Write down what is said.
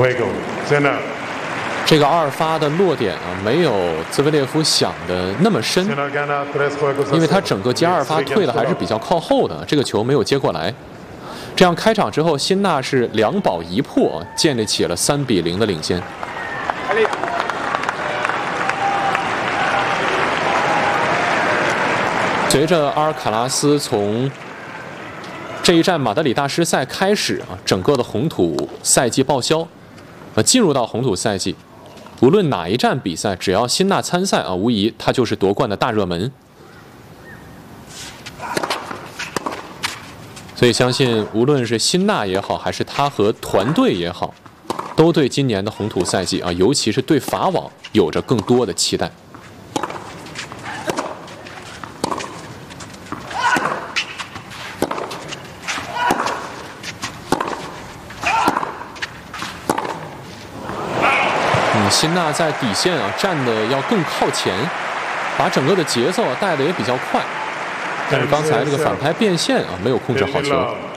这个2发的落点啊，没有兹维列夫想的那么深，因为他整个接2发退的还是比较靠后的，这个球没有接过来。这样开场之后，辛纳是2保1破，建立起了3-0的领先。随着阿尔卡拉斯从这一站马德里大师赛开始啊，整个的红土赛季报销，进入到红土赛季。无论哪一站比赛，只要辛纳参赛啊，无疑他就是夺冠的大热门。所以相信，无论是辛纳也好，还是他和团队也好，都对今年的红土赛季啊，尤其是对法网有着更多的期待。辛纳在底线啊站的要更靠前，把整个的节奏啊带的也比较快，但是刚才这个反拍变线啊没有控制好球。